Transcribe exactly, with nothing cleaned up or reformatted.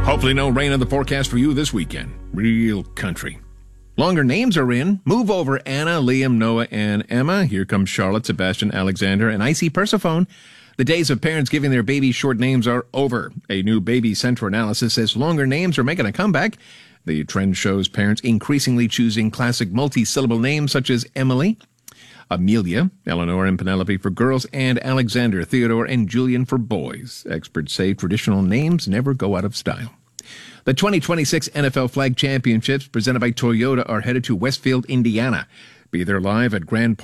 Hopefully no rain in the forecast for you this weekend. Real country. Longer names are in. Move over Anna, Liam, Noah, and Emma. Here comes Charlotte, Sebastian, Alexander, and Icy Persephone. The days of parents giving their babies short names are over. A new Baby Center analysis says longer names are making a comeback. The trend shows parents increasingly choosing classic multi-syllable names such as Emily, Amelia, Eleanor, and Penelope for girls, and Alexander, Theodore, and Julian for boys. Experts say traditional names never go out of style. The twenty twenty-six N F L Flag Championships presented by Toyota are headed to Westfield, Indiana. Be there live at Grand Park